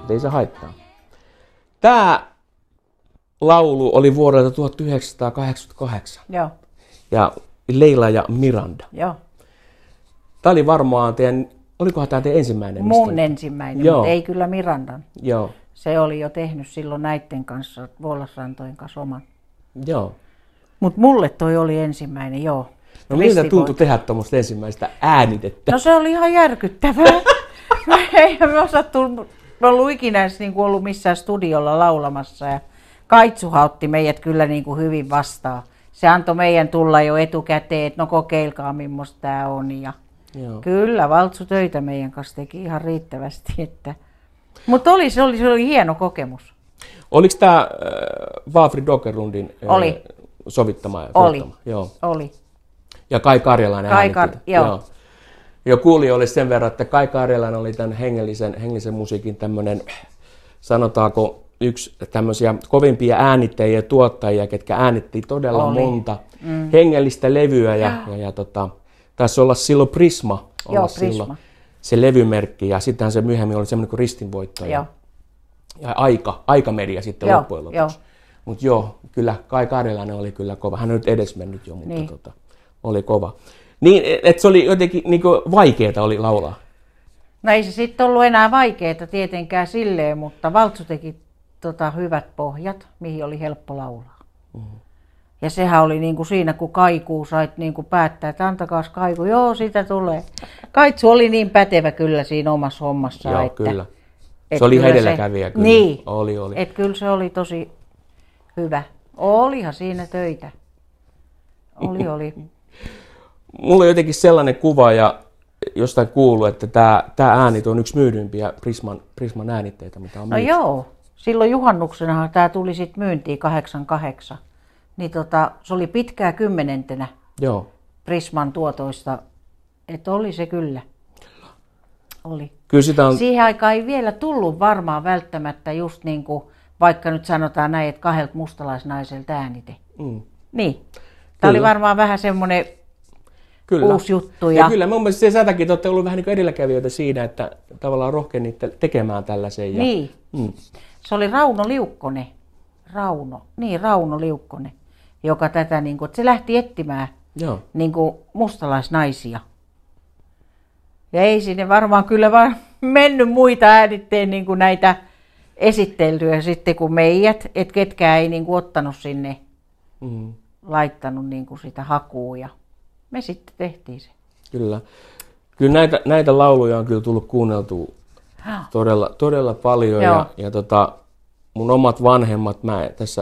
mutta ei se haittaa. Tämä laulu oli vuodelta 1988. Joo. Ja Leila ja Miranda. Joo. Tämä oli varmaan olikohan tämä teidän ensimmäinen? Mun ensimmäinen, Joo. mutta ei kyllä Mirandan. Joo. Se oli jo tehnyt silloin näitten kanssa, Vuolasrantojen kanssa oman. Joo. Mutta mulle toi oli ensimmäinen, joo. No miltä tuntui tehdä tuommoista ensimmäistä äänitettä? No se oli ihan järkyttävää. Eihän me osattu, ollut ikinä edes ollut missään studiolla laulamassa. Ja Kaitsuha otti meidät kyllä hyvin vastaan. Se antoi meidän tulla jo etukäteen, että no kokeilkaa millaista tämä on. Ja Joo. kyllä, Valtsu töitä meidän kanssa teki ihan riittävästi. Mutta se oli hieno kokemus. Oliko tämä Waafri Dogerlundin sovittama ja tuottama? Joo. Oli. Ja Kai Karjalainen äänitti. Joo. Ja kuulijoille sen verran, että Kai Karjalainen oli tämän hengellisen musiikin tämmöinen, sanotaanko, yksi tämmöisiä kovimpia äänittäjiä ja tuottajia, ketkä äänitti todella monta hengellistä levyä. Ja taisi olla silloin Prisma. Prisma. Se levymerkki ja sitten se myöhemmin oli semmoinen kuin Ristinvoitto. Ja Aikamedia sitten loppujen lopuksi. Mutta kyllä Kai Karjalainen oli kyllä kova. Hän on nyt edesmennyt jo, mutta oli kova. Niin, että se oli jotenkin vaikeeta oli laulaa. No ei se sitten ollut enää vaikeeta tietenkään silleen, mutta Valtsu teki hyvät pohjat, mihin oli helppo laulaa. Ja sehän oli siinä, kun kaikuu sait päättää, että antakaas kaiku, joo sitä tulee. Kaitsu oli niin pätevä kyllä siinä omassa hommassa. Joo, kyllä. Se oli edelläkävijä kyllä. Niin, oli. Että kyllä se oli tosi hyvä. Olihan siinä töitä. Oli. Mulla on jotenkin sellainen kuva ja jostain kuuluu, että tämä äänit on yksi myydympiä Prisman äänitteitä, mitä on myyty. No joo, silloin juhannuksenahan tämä tuli sitten myyntiin 88. Niin se oli pitkää 10. Prisman tuotoista, että oli se kyllä. Oli. Kyllä sitä on... Siihen aikaan ei vielä tullut varmaan välttämättä just vaikka nyt sanotaan näin, että 2 mustalaisnaiselta äänite. Niin. Tämä oli varmaan vähän semmoinen uusi juttu. Ja kyllä, mun mielestä sätäkin te olette ollut vähän edelläkävijöitä siinä, että tavallaan rohkenitte tekemään tällaisen. Niin. Se oli Rauno Liukkonen. Rauno Liukkonen, joka tätä, että se lähti etsimään mustalaisnaisia. Ja ei sinne varmaan kyllä mennyt muita äänitteen näitä esiteltyjä sitten kuin meidät, että ketkään ei ottanut sinne, laittanut sitä hakua ja me sitten tehtiin se. Kyllä. Kyllä näitä lauluja on kyllä tullut kuunneltua todella paljon ja mun omat vanhemmat, mä tässä